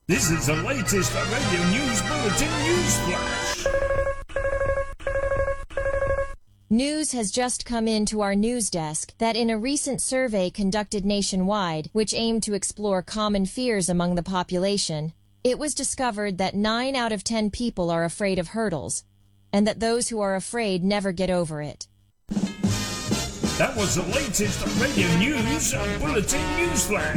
This is the latest Radio News Bulletin News Flash. News has just come in to our news desk that in a recent survey conducted nationwide, which aimed to explore common fears among the population, it was discovered that 9 out of 10 people are afraid of hurdles, and that those who are afraid never get over it. That was the latest Radio News Bulletin News Flash.